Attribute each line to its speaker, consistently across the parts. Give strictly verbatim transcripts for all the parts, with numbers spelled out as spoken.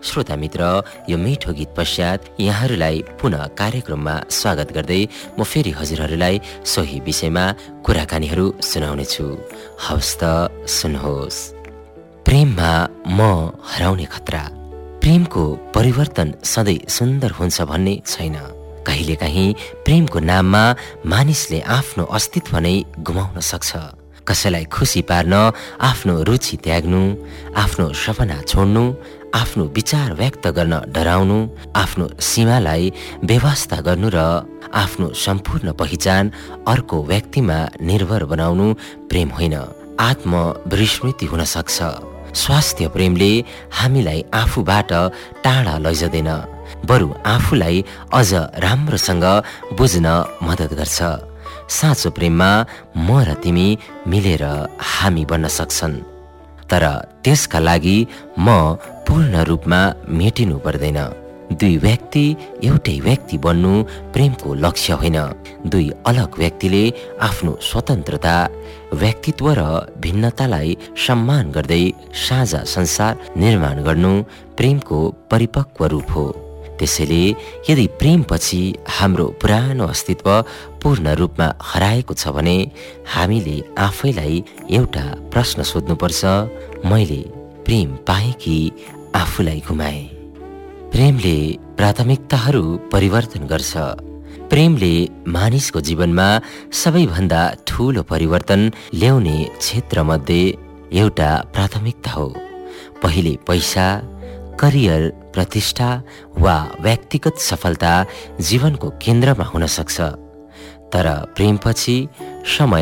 Speaker 1: श्रोता मित्र, यो मिठो गीत पश्चात यहाँहरूलाई पुनः कार्यक्रममा स्वागत गर्दै म फेरि हजुरहरूलाई सोही विषयमा कुराकानीहरू सुनाउनेछु। हवस् त सुन्नुहोस्। प्रेममा म हराउने खतरा। प्रेमको परिवर्तन सधैँ सुन्दर हुन्छ भन्ने छैन। कहिलेकाहीँ प्रेमको नाममा मानिसले आफ्नो अस्तित्व नै गुमाउन सक्छ। कसैलाई खुसी पार्न आफ्नो रुचि त्याग्नु, आफ्नो सपना छोड्नु, आफ्नो विचार व्यक्त गर्न डराउनु, आफ्नो सीमालाई व्यवस्था गर्नु र आफ्नो सम्पूर्ण पहिचान अर्को व्यक्तिमा निर्भर बनाउनु प्रेम होइन, आत्मविस्मृति हुन सक्छ। स्वास्थ्य प्रेमले हामीलाई आफूबाट टाढा लैजाँदैन, बरु आफूलाई अझ राम्रोसँग बुझ्न मद्दत गर्छ। साँचो प्रेममा म र तिमी मिलेर हामी बन्न सक्छन्, तर त्यसका लागि म पूर्ण रूपमा मेटिनु पर्दैन। दुई व्यक्ति एउटै व्यक्ति बन्नु प्रेमको लक्ष्य होइन। दुई अलग व्यक्तिले आफ्नो स्वतन्त्रता, व्यक्तित्व र भिन्नतालाई सम्मान गर्दै साझा संसार निर्माण गर्नु प्रेमको परिपक्व रूप हो। त्यसैले यदि प्रेमपछि हाम्रो पुरानो अस्तित्व पूर्ण रूपमा हराएको छ भने हामीले आफैलाई एउटा प्रश्न सोध्नुपर्छ, मैले प्रेम पाएँ कि आफूलाई गुमाएँ? प्रेमले प्राथमिकताहरू परिवर्तन गर्छ। प्रेमले मानिसको जीवनमा सबैभन्दा ठूलो परिवर्तन ल्याउने क्षेत्रमध्ये एउटा प्राथमिकता हो। पहिले पैसा, करियर, प्रतिष्ठा वा व्यक्तिगत सफलता जीवनको केन्द्रमा हुन सक्छ, तर प्रेमपछि समय,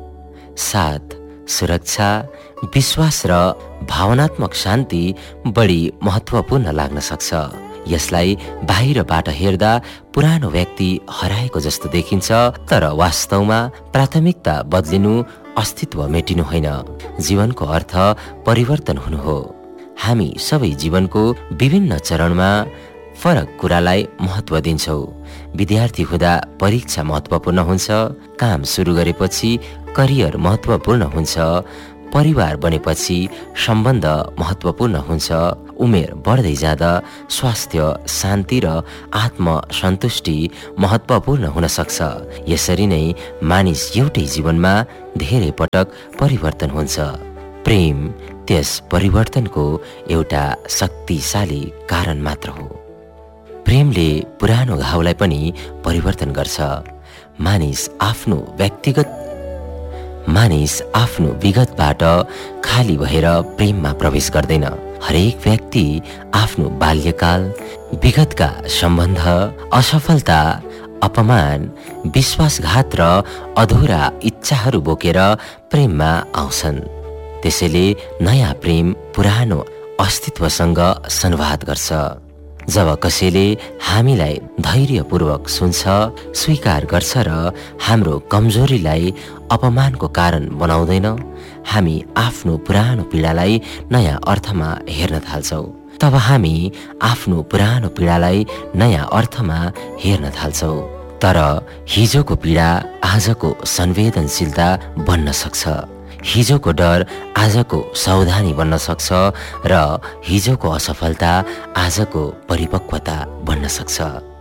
Speaker 1: साथ, सुरक्षा, विश्वास र भावनात्मक शान्ति बढी महत्त्वपूर्ण लाग्न सक्छ। यसलाई बाहिरबाट हेर्दा पुरानो व्यक्ति हराएको जस्तो देखिन्छ, तर वास्तवमा प्राथमिकता बदलिनु अस्तित्व मेटिनु होइन, जीवनको अर्थ परिवर्तन हुनु हो। हामी सबै जीवनको विभिन्न चरणमा फरक कुरालाई महत्त्व दिन्छौँ। विद्यार्थी हुँदा परीक्षा महत्त्वपूर्ण हुन्छ, काम सुरु गरेपछि करियर महत्त्वपूर्ण हुन्छ, परिवार बनेपछि सम्बन्ध महत्त्वपूर्ण हुन्छ, उमेर बढ्दै जाँदा स्वास्थ्य, शान्ति र आत्मसन्तुष्टि महत्त्वपूर्ण हुन सक्छ। यसरी नै मानिस एउटै जीवनमा धेरै पटक परिवर्तन हुन्छ। प्रेम त्यस परिवर्तनको एउटा शक्तिशाली कारण मात्र हो। प्रेमले पुरानो घाउलाई पनि परिवर्तन गर्छ। मानिस आफ्नो व्यक्तिगत मानिस आफ्नो विगतबाट खाली भएर प्रेममा प्रवेश गर्दैन। हरेक व्यक्ति आफ्नो बाल्यकाल, विगतका सम्बन्ध, असफलता, अपमान, विश्वासघात र अधुरा इच्छाहरू बोकेर प्रेममा आउँछन्। त्यसैले नयाँ प्रेम पुरानो अस्तित्वसँग संवाद गर्छ। जब कसैले हामीलाई धैर्यपूर्वक सुन्छ, स्वीकार गर्छ र हाम्रो कमजोरीलाई अपमानको कारण बनाउँदैन, हामी आफ्नो पुरानो पीडालाई नयाँ अर्थमा हेर्न थाल्छौँ। तब हामी आफ्नो पुरानो पीडालाई नयाँ अर्थमा हेर्न थाल्छौँ। तर हिजोको पीडा आजको संवेदनशीलता बन्न सक्छ। हिजोको डर आजको सावधानी बन्न सक्छ र हिजोको असफलता आजको परिपक्वता बन्न सक्छ।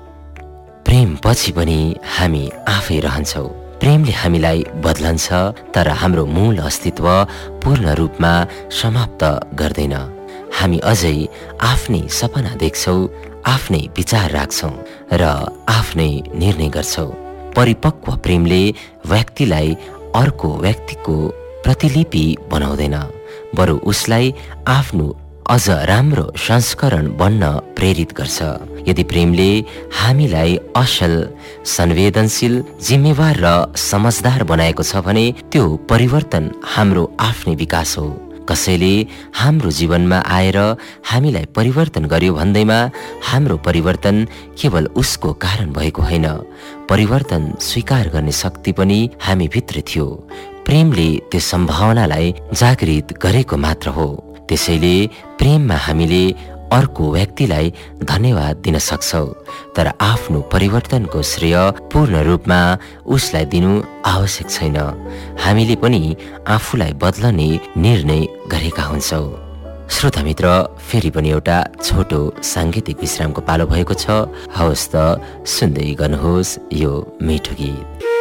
Speaker 1: प्रेम पछि पनि हामी आफै रहन्छौँ। प्रेमले हामीलाई बदलन्छ, तर हाम्रो मूल अस्तित्व पूर्ण रूपमा समाप्त गर्दैन। हामी अझै आफ्नै सपना देख्छौँ, आफ्नै विचार राख्छौँ र आफ्नै निर्णय गर्छौँ। परिपक्व प्रेमले व्यक्तिलाई अर्को व्यक्तिको प्रतिलिपि बनाउँदैन, बरु उसलाई आफ्नो अझ राम्रो संस्करण बन्न प्रेरित गर्छ। यदि प्रेमले हामीलाई असल, संवेदनशील, जिम्मेवार र समझदार बनाएको छ भने त्यो परिवर्तन हाम्रो आफ्नै विकास हो। कसैले हाम्रो जीवनमा आएर हामीलाई परिवर्तन गर्यो भन्दैमा हाम्रो परिवर्तन केवल उसको कारण भएको होइन, परिवर्तन स्वीकार गर्ने शक्ति पनि हामीभित्र थियो। प्रेमले त्यो सम्भावनालाई जागृत गरेको मात्र हो। त्यसैले प्रेममा हामीले अर्को व्यक्तिलाई धन्यवाद दिन सक्छौँ, तर आफ्नो परिवर्तनको श्रेय पूर्ण रूपमा उसलाई दिनु आवश्यक छैन। हामीले पनि आफूलाई बदलने निर्णय गरेका हुन्छौँ। श्रोता मित्र, फेरि पनि एउटा छोटो साङ्गीतिक विश्रामको पालो भएको छ। हवस् त, सुन्दै गर्नुहोस् यो मिठो गीत।